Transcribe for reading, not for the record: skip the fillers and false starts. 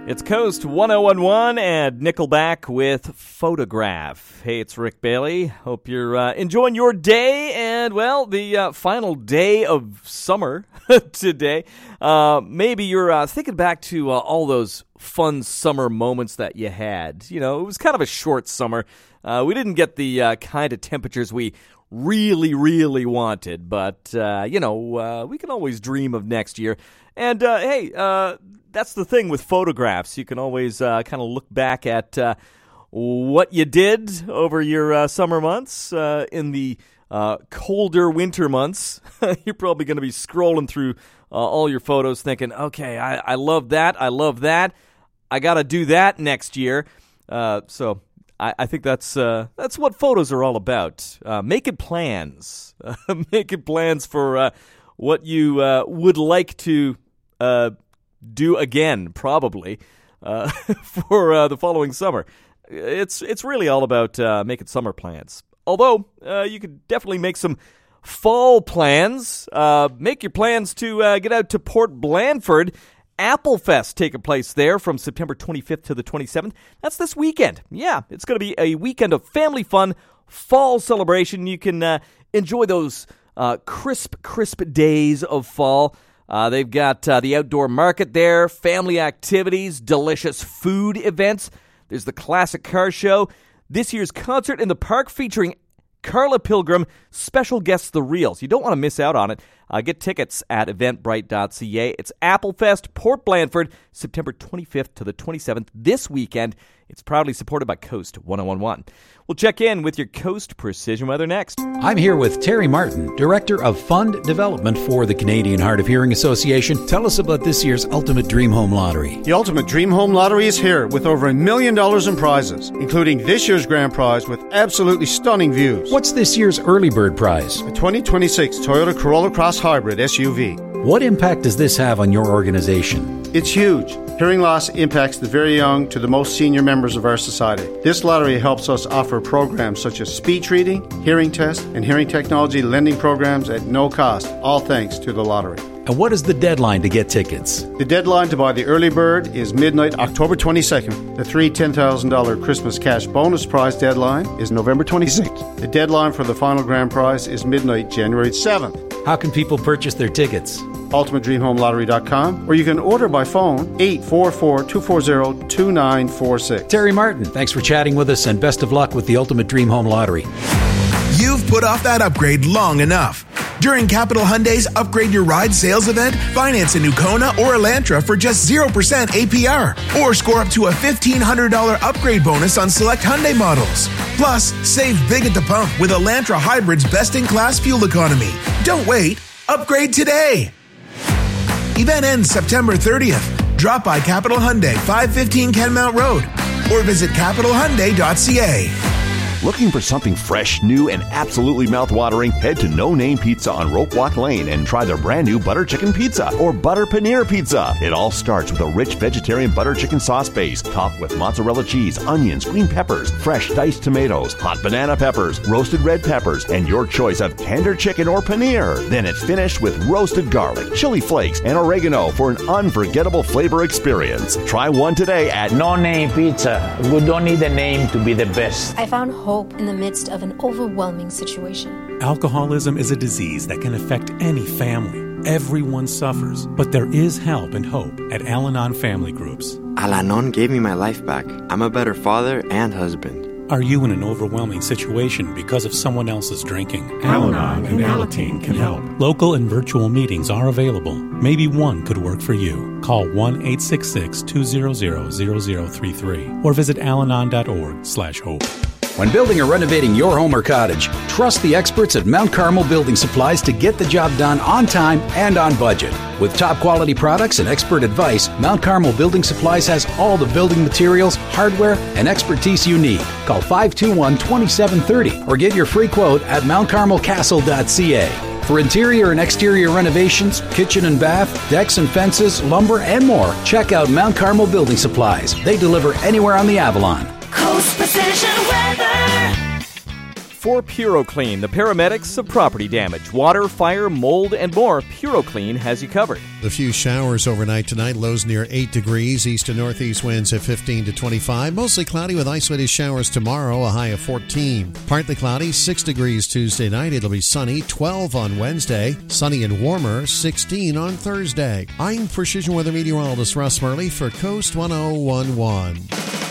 It's Coast 1011 and Nickelback with Photograph. Hey, it's Rick Bailey. Hope you're enjoying your day and, well, the final day of summer today. Maybe you're thinking back to all those fun summer moments that you had. You know, it was kind of a short summer. We didn't get the kind of temperatures we really wanted, but, we can always dream of next year. And, that's the thing with photographs. You can always kind of look back at what you did over your summer months. In the colder winter months, you're probably going to be scrolling through all your photos thinking, okay, I love that. I love that. I got to do that next year. So I think that's what photos are all about. Making plans. Making plans for what you would like to do again, probably, for the following summer. It's really all about making summer plans. Although, you could definitely make some fall plans. Make your plans to get out to Port Blandford. Applefest taking place there from September 25th to the 27th. That's this weekend. Yeah, it's going to be a weekend of family fun, fall celebration. You can enjoy those crisp days of fall. They've got the outdoor market there, family activities, delicious food events. There's the classic car show. This year's concert in the park featuring Carla Pilgrim, special guests The Reels. You don't want to miss out on it. Get tickets at eventbrite.ca. It's Applefest, Port Blandford, September 25th to the 27th this weekend. It's proudly supported by Coast 1011. We'll check in with your Coast Precision Weather next. I'm here with Terry Martin, Director of Fund Development for the Canadian Hard of Hearing Association. Tell us about this year's Ultimate Dream Home Lottery. The Ultimate Dream Home Lottery is here with over $1 million in prizes, including this year's grand prize with absolutely stunning views. What's this year's early bird prize? A 2026 Toyota Corolla Cross Hybrid SUV. What impact does this have on your organization? It's huge. Hearing loss impacts the very young to the most senior members of our society. This lottery helps us offer programs such as speech reading, hearing tests, and hearing technology lending programs at no cost, all thanks to the lottery. And what is the deadline to get tickets? The deadline to buy the early bird is midnight, October 22nd. The $3 $10,000 Christmas cash bonus prize deadline is November 26th. The deadline for the final grand prize is midnight, January 7th. How can people purchase their tickets? UltimateDreamHomeLottery.com, or you can order by phone 844-240-2946. Terry Martin, thanks for chatting with us, and best of luck with the Ultimate Dream Home Lottery. You've put off that upgrade long enough. During Capital Hyundai's Upgrade Your Ride sales event, finance a new Kona or Elantra for just 0% APR, or score up to a $1,500 upgrade bonus on select Hyundai models. Plus, save big at the pump with Elantra Hybrid's best-in-class fuel economy. Don't wait. Upgrade today. Event ends September 30th. Drop by Capital Hyundai, 515 Kenmount Road, or visit capitalhyundai.ca. Looking for something fresh, new, and absolutely mouth-watering? Head to No Name Pizza on Rope Walk Lane and try their brand new butter chicken pizza or butter paneer pizza. It all starts with a rich vegetarian butter chicken sauce base, topped with mozzarella cheese, onions, green peppers, fresh diced tomatoes, hot banana peppers, roasted red peppers, and your choice of tender chicken or paneer. Then it's finished with roasted garlic, chili flakes, and oregano for an unforgettable flavor experience. Try one today at No Name Pizza. We don't need a name to be the best. I found hope in the midst of an overwhelming situation. Alcoholism is a disease that can affect any family. Everyone suffers, but there is help and hope at Al-Anon Family Groups. Al-Anon gave me my life back. I'm a better father and husband. Are you in an overwhelming situation because of someone else's drinking? Al-Anon and Alateen can help. Local and virtual meetings are available. Maybe one could work for you. Call 1-866-200-0033 or visit alanon.org/hope. When building or renovating your home or cottage, trust the experts at Mount Carmel Building Supplies to get the job done on time and on budget. With top quality products and expert advice, Mount Carmel Building Supplies has all the building materials, hardware, and expertise you need. Call 521-2730 or get your free quote at mountcarmelcastle.ca. For interior and exterior renovations, kitchen and bath, decks and fences, lumber, and more, check out Mount Carmel Building Supplies. They deliver anywhere on the Avalon. Coast Precision Weather. for PuroClean, the paramedics of property damage. Water, fire, mold, and more. PuroClean has you covered. A few showers overnight tonight, lows near 8 degrees. East to northeast winds at 15 to 25. Mostly cloudy with isolated showers tomorrow, a high of 14. Partly cloudy, 6 degrees Tuesday night. It'll be sunny, 12 on Wednesday. Sunny and warmer, 16 on Thursday. I'm Precision Weather Meteorologist Russ Murley for Coast 1011.